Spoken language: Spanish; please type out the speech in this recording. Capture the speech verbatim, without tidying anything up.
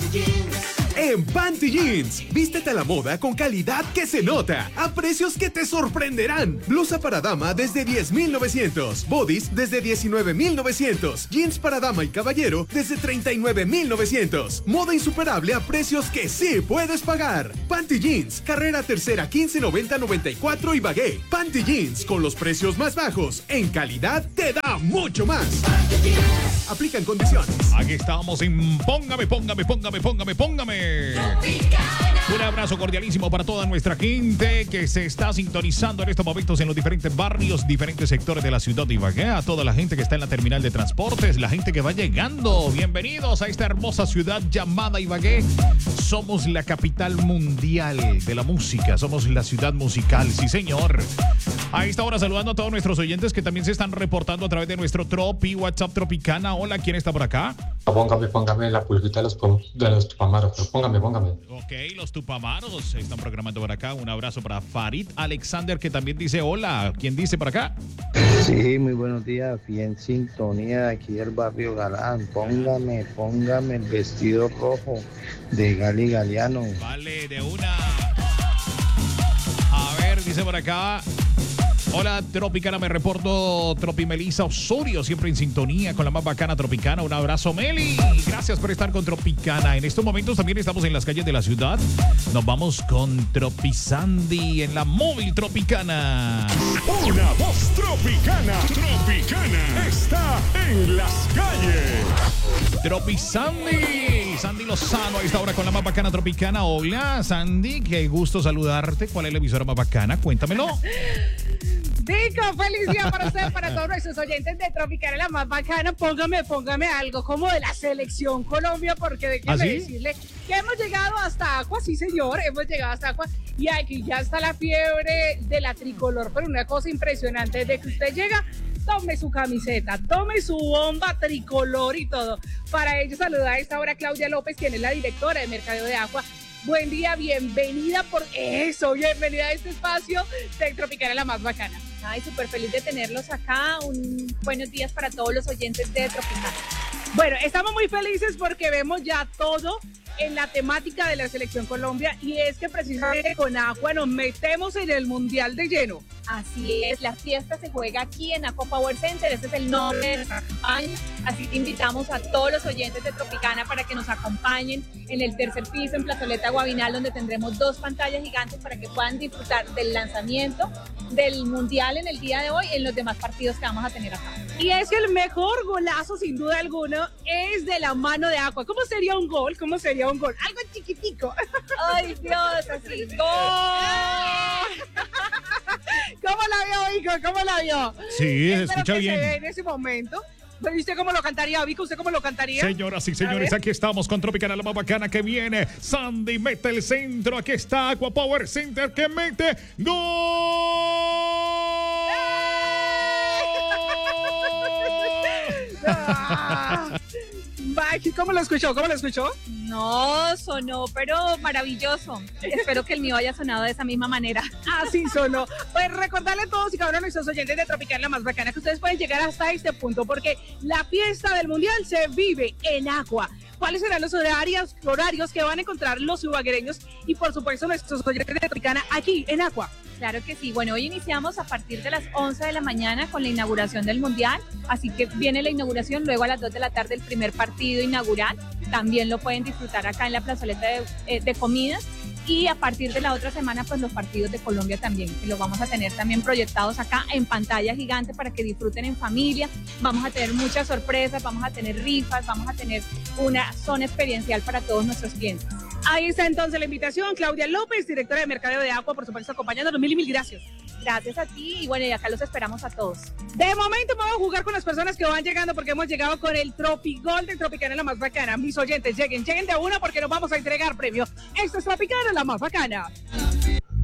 En Panty Jeans, vístete a la moda con calidad que se nota, a precios que te sorprenderán. Blusa para dama desde diez mil novecientos, bodies desde diecinueve mil novecientos, jeans para dama y caballero desde treinta y nueve mil novecientos. Moda insuperable a precios que sí puedes pagar. Panty Jeans, carrera tercera quince noventa noventa y cuatro y Bagué. Panty Jeans, con los precios más bajos, en calidad te da mucho más. Aplican condiciones. Aquí estamos en Póngame, Póngame, Póngame, Póngame, Póngame. Un abrazo cordialísimo para toda nuestra gente que se está sintonizando en estos momentos en los diferentes barrios, diferentes sectores de la ciudad de Ibagué, a toda la gente que está en la terminal de transportes, la gente que va llegando. Bienvenidos a esta hermosa ciudad llamada Ibagué. Somos la capital mundial de la música, somos la ciudad musical, sí señor. A esta hora saludando a todos nuestros oyentes que también se están reportando a través de nuestro Tropi, WhatsApp Tropicana. Hola, ¿quién está por acá? Póngame, póngame la pulguita de los, de los tupamaros, pero póngame, póngame. Ok, los tupamaros se están programando por acá. Un abrazo para Farid Alexander, que también dice hola. ¿Quién dice por acá? Sí, muy buenos días. Bien sintonía de aquí del barrio Galán. Póngame, póngame el vestido rojo de Gali Galeano. Vale, de una. A ver, dice por acá. Hola, Tropicana, me reporto Tropi Melissa Osorio, siempre en sintonía con la más bacana Tropicana. Un abrazo, Meli. Gracias por estar con Tropicana. En estos momentos también estamos en las calles de la ciudad. Nos vamos con Tropi Sandy en la móvil Tropicana. Una voz tropicana, tropicana, está en las calles. Tropi Sandy, Sandy Lozano a esta hora con la más bacana Tropicana. Hola, Sandy, qué gusto saludarte. ¿Cuál es la emisora más bacana? Cuéntamelo. Dico, feliz día para usted, para todos nuestros oyentes de Tropicana, la más bacana. Póngame, póngame algo como de la selección Colombia, porque déjeme ¿Ah, sí? decirle que hemos llegado hasta Aqua, sí señor, hemos llegado hasta Aqua, y aquí ya está la fiebre de la tricolor, pero una cosa impresionante, desde que usted llega, tome su camiseta, tome su bomba tricolor y todo. Para ello saluda a esta hora Claudia López, quien es la directora de Mercadeo de Aqua. Buen día, bienvenida por eso, bienvenida a este espacio de Tropicana, la más bacana. Ay, súper feliz de tenerlos acá. Un buenos días para todos los oyentes de Tropicana. Bueno, estamos muy felices porque vemos ya todo en la temática de la Selección Colombia, y es que precisamente con Aqua nos metemos en el Mundial de lleno. Así es, la fiesta se juega aquí en Aqua Power Center, ese es el nombre de nuestra campaña, así que invitamos a todos los oyentes de Tropicana para que nos acompañen en el tercer piso en Plazoleta Guavinal, donde tendremos dos pantallas gigantes para que puedan disfrutar del lanzamiento del Mundial en el día de hoy, en los demás partidos que vamos a tener acá. Y es que el mejor golazo, sin duda alguna, es de la mano de Aqua. ¿Cómo sería un gol? ¿Cómo sería un gol? Algo chiquitico. Ay, Dios, así, ¡gol! ¿Cómo la vio, Vico? ¿Cómo la vio? Sí, se Espero escucha que bien. se ve en ese momento. ¿Y usted cómo lo cantaría, Vico? ¿Usted cómo lo cantaría? Señoras y señores, aquí estamos con Tropicana, la más bacana que viene. Sandy mete el centro. Aquí está Aqua Power Center que mete ¡gol! Ah. ¿Cómo lo escuchó? ¿Cómo lo escuchó? No, sonó, pero maravilloso. Espero que el mío haya sonado de esa misma manera. Así sonó. Pues recordarle a todos y cada uno de nuestros oyentes de Tropicana, la más bacana, que ustedes pueden llegar hasta este punto, porque la fiesta del Mundial se vive en Aqua. ¿Cuáles serán los horarios, horarios que van a encontrar los ibaguereños y, por supuesto, nuestros oyentes de Tropicana aquí en Aqua? Claro que sí. Bueno, hoy iniciamos a partir de las once de la mañana con la inauguración del Mundial, así que viene la inauguración, luego a las dos de la tarde el primer partido inaugural, también lo pueden disfrutar acá en la plazoleta de, eh, de comidas, y a partir de la otra semana pues los partidos de Colombia también, que los vamos a tener también proyectados acá en pantalla gigante para que disfruten en familia. Vamos a tener muchas sorpresas, vamos a tener rifas, vamos a tener una zona experiencial para todos nuestros clientes. Ahí está entonces la invitación. Claudia López, directora de Mercadeo de Aqua, por supuesto, acompañándonos. Mil y mil gracias. Gracias a ti y bueno, y acá los esperamos a todos. De momento vamos a jugar con las personas que van llegando, porque hemos llegado con el Tropigol de Tropicana, la más bacana. Mis oyentes, lleguen, lleguen de una porque nos vamos a entregar premio. Esto es Tropicana, la más bacana.